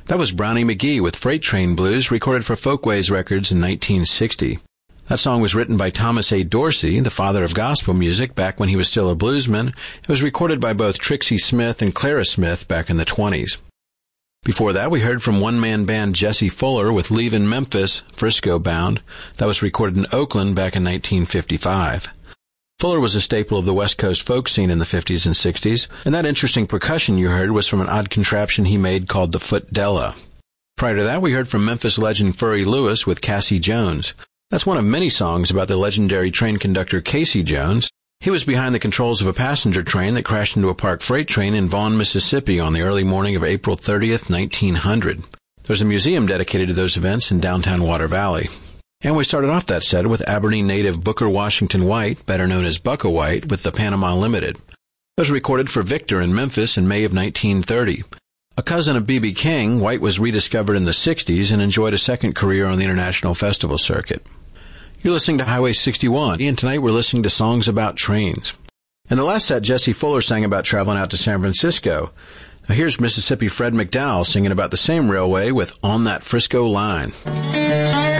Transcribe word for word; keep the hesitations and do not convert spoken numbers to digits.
That was Brownie McGhee with Freight Train Blues, recorded for Folkways Records in nineteen sixty. That song was written by Thomas A. Dorsey, the father of gospel music, back when he was still a bluesman. It was recorded by both Trixie Smith and Clara Smith back in the twenties. Before that, we heard from one-man band Jesse Fuller with Leavin' Memphis, Frisco Bound. That was recorded in Oakland back in nineteen fifty-five. Fuller was a staple of the West Coast folk scene in the fifties and sixties, and that interesting percussion you heard was from an odd contraption he made called the Footdella. Prior to that, we heard from Memphis legend Furry Lewis with Cassie Jones. That's one of many songs about the legendary train conductor Casey Jones. He was behind the controls of a passenger train that crashed into a parked freight train in Vaughn, Mississippi on the early morning of April thirtieth, nineteen hundred. There's a museum dedicated to those events in downtown Water Valley. And we started off that set with Aberdeen native Booker Washington White, better known as Bucka White, with the Panama Limited. It was recorded for Victor in Memphis in May of nineteen thirty. A cousin of B B King, White was rediscovered in the sixties and enjoyed a second career on the international festival circuit. You're listening to Highway sixty-one, and tonight we're listening to songs about trains. In the last set, Jesse Fuller sang about traveling out to San Francisco. Now here's Mississippi Fred McDowell singing about the same railway with On That Frisco Line.